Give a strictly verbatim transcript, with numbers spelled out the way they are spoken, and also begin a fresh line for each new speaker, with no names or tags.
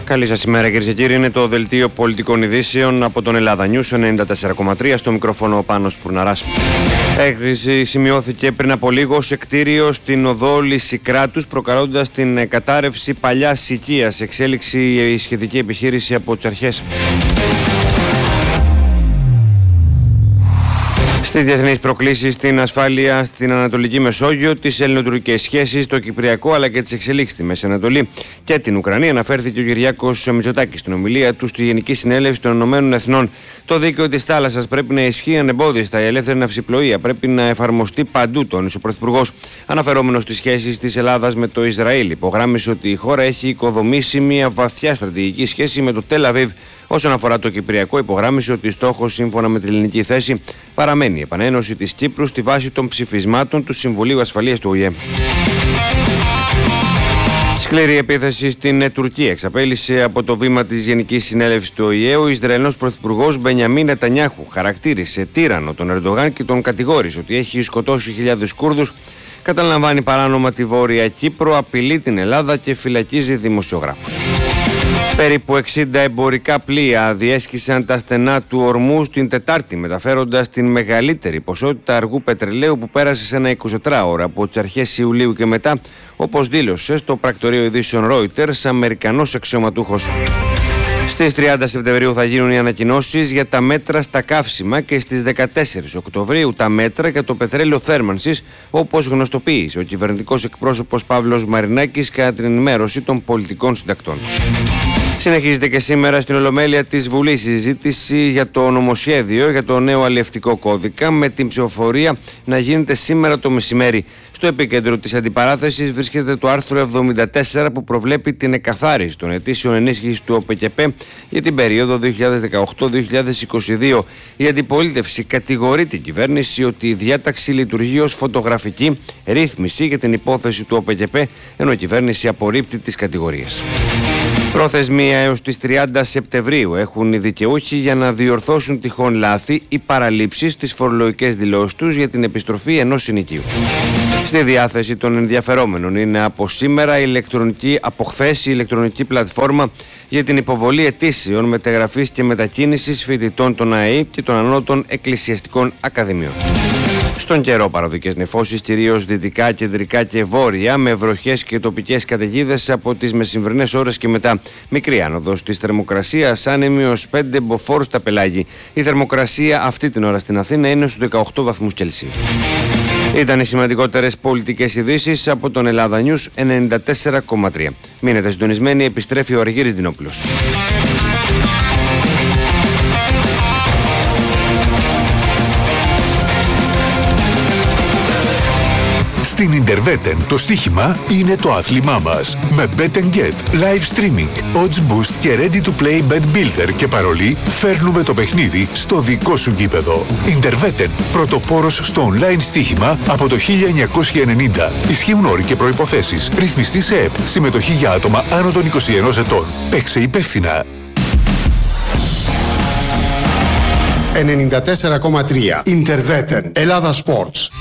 Καλή σας ημέρα, κυρίες και κύριοι. Είναι το δελτίο πολιτικών ειδήσεων από τον Ελλάδα News ενενήντα τέσσερα κόμμα τρία. Στο μικρόφωνο ο Πάνος Πουρναράς. Έκρηση σημειώθηκε πριν από λίγο σε κτίριο στην οδό Λυσικράτους, προκαλώντας την κατάρρευση παλιάς οικίας. Εξέλιξη η σχετική επιχείρηση από τις αρχές. Στις διεθνείς προκλήσεις, στην ασφάλεια στην Ανατολική Μεσόγειο, τις ελληνοτουρκικές σχέσεις, το Κυπριακό αλλά και τις εξελίξεις στη Μέση Ανατολή και την Ουκρανία, αναφέρθηκε ο Κυριάκος Μητσοτάκης στην ομιλία του στη Γενική Συνέλευση των Ηνωμένων Εθνών. Το δίκαιο της θάλασσας πρέπει να ισχύει ανεμπόδιστα. Η ελεύθερη ναυσιπλοεία πρέπει να εφαρμοστεί παντού, τόνισε ο Πρωθυπουργός. Αναφερόμενος στις σχέσεις της Ελλάδας με το Ισραήλ, υπογράμμισε ότι η χώρα έχει οικοδομήσει μια βαθιά στρατηγική σχέση με το Τελ Αβίβ. Όσον αφορά το Κυπριακό, υπογράμμισε ότι στόχος, σύμφωνα με την ελληνική θέση, παραμένει η επανένωση της Κύπρου στη βάση των ψηφισμάτων του Συμβουλίου Ασφαλείας του Ο Η Ε. Σκληρή επίθεση στην Τουρκία εξαπέλυσε από το βήμα της Γενικής Συνέλευσης του Ο Η Ε. Ο Ισραηλινός Πρωθυπουργός Μπενιαμίν Νετανιάχου χαρακτήρισε τύραννο τον Ερντογάν και τον κατηγόρησε ότι έχει σκοτώσει χιλιάδες Κούρδους, καταλαμβάνει παράνομα τη Βόρεια Κύπρο, απειλεί την Ελλάδα και φυλακίζει δημοσιογράφους. Περίπου εξήντα εμπορικά πλοία διέσχισαν τα στενά του Ορμού την Τετάρτη, μεταφέροντας την μεγαλύτερη ποσότητα αργού πετρελαίου που πέρασε σε ένα εικοσιτετράωρο από τις αρχές Ιουλίου και μετά, όπως δήλωσε στο πρακτορείο ειδήσεων Reuters Αμερικανός αξιωματούχος. Στις τριάντα Σεπτεμβρίου θα γίνουν οι ανακοινώσεις για τα μέτρα στα καύσιμα και στις δεκατέσσερις Οκτωβρίου τα μέτρα για το πετρέλαιο θέρμανσης, όπως γνωστοποίησε ο κυβερνητικός εκπρόσωπος Παύλος Μαρινάκης κατά την ενημέρωση των πολιτικών συντακτών. Συνεχίζεται και σήμερα στην Ολομέλεια της Βουλής η συζήτηση για το νομοσχέδιο για το νέο αλλιευτικό κώδικα, με την ψηφοφορία να γίνεται σήμερα το μεσημέρι. Στο επίκεντρο της αντιπαράθεσης βρίσκεται το άρθρο εβδομήντα τέσσερα που προβλέπει την εκαθάριση των αιτήσεων ενίσχυσης του ΟΠΕΚΕΠΕ για την περίοδο δύο χιλιάδες δεκαοκτώ με δύο χιλιάδες είκοσι δύο. Η αντιπολίτευση κατηγορεί την κυβέρνηση ότι η διάταξη λειτουργεί ως φωτογραφική ρύθμιση για την υπόθεση του ΟΠΕΚΕΠΕ, ενώ η κυβέρνηση απορρίπτει τις κατηγορίες. Προθεσμία έως τις τριάντα Σεπτεμβρίου έχουν οι δικαιούχοι για να διορθώσουν τυχόν λάθη ή παραλήψεις στις φορολογικές δηλώσεις τους για την επιστροφή ενός συνοικίου. Στη διάθεση των ενδιαφερόμενων είναι από σήμερα η ηλεκτρονική, από χθες η ηλεκτρονική πλατφόρμα για την υποβολή αιτήσεων μεταγραφής και μετακίνησης φοιτητών των ΑΕΗ και των ανώτων εκκλησιαστικών ακαδημιών. Στον καιρό, παραδικές νεφώσεις κυρίως δυτικά, κεντρικά και βόρεια, με βροχές και τοπικές καταιγίδες από τις μεσημβρινές ώρες και μετά. Μικρή άνοδος της θερμοκρασίας, άνεμη ως πέντε μποφόρ στα πελάγη. Η θερμοκρασία αυτή την ώρα στην Αθήνα είναι στους δεκαοκτώ βαθμούς Κελσίου. Ήταν οι σημαντικότερες πολιτικές ειδήσεις από τον Ελλάδα News ενενήντα τέσσερα κόμμα τρία. Μείνετε συντονισμένοι, επιστρέφει ο Αργύρης Δινόπουλος.
Στην Ιντερβέτεν το στοίχημα είναι το άθλημά μας. Με Bet and Get, live streaming, odds boost και ready to play bet builder και παρολί, φέρνουμε το παιχνίδι στο δικό σου γήπεδο. Ιντερβέτεν, πρωτοπόρος στο online στοίχημα από το χίλια εννιακόσια ενενήντα. Ισχύουν όροι και προϋποθέσεις. Ρυθμιστή σε ΕΠ. Συμμετοχή για άτομα άνω των είκοσι ενός ετών. Παίξε υπεύθυνα.
ενενήντα τέσσερα κόμμα τρία Ιντερβέτεν. Ελλάδα Sports.